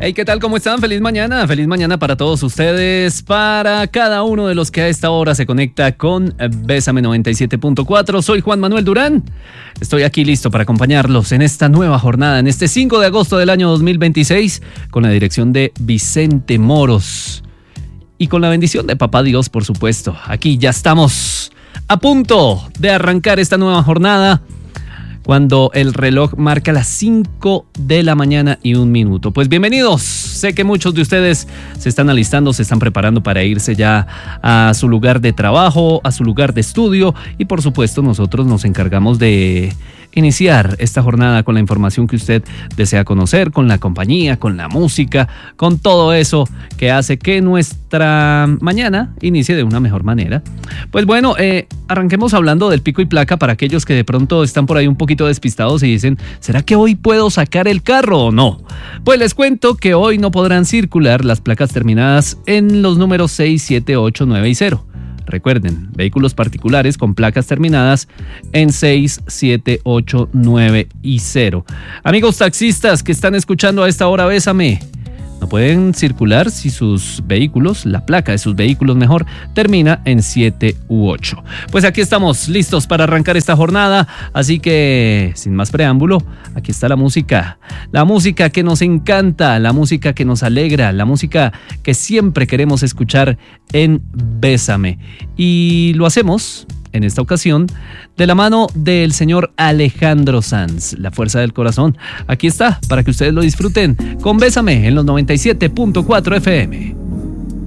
Hey, ¿qué tal? ¿Cómo están? Feliz mañana para todos ustedes, para cada uno de los que a esta hora se conecta con Bésame 97.4. Soy Juan Manuel Durán, estoy aquí listo para acompañarlos en esta nueva jornada, en este 5 de agosto del año 2026, con la dirección de Vicente Moros y con la bendición de Papá Dios, por supuesto. Aquí ya estamos a punto de arrancar esta nueva jornada, cuando el reloj marca las 5 de la mañana y 1 minuto. Pues bienvenidos. Sé que muchos de ustedes se están alistando, se están preparando para irse ya a su lugar de trabajo, a su lugar de estudio, y por supuesto nosotros nos encargamos de iniciar esta jornada con la información que usted desea conocer, con la compañía, con la música, con todo eso que hace que nuestra mañana inicie de una mejor manera. Pues bueno, arranquemos hablando del pico y placa para aquellos que de pronto están por ahí un poquito despistados y dicen, ¿será que hoy puedo sacar el carro o no? Pues les cuento que hoy no podrán circular las placas terminadas en los números 6, 7, 8, 9 y 0. Recuerden, vehículos particulares con placas terminadas en 6, 7, 8, 9 y 0. Amigos taxistas que están escuchando a esta hora, Bésame, no pueden circular si sus vehículos, la placa de sus vehículos mejor, termina en 7 u 8. Pues aquí estamos listos para arrancar esta jornada, así que sin más preámbulo, aquí está la música que nos encanta, la música que nos alegra, la música que siempre queremos escuchar en Bésame. Y lo hacemos en esta ocasión de la mano del señor Alejandro Sanz, La Fuerza del Corazón. Aquí está, para que ustedes lo disfruten con Bésame en los 97.4 FM.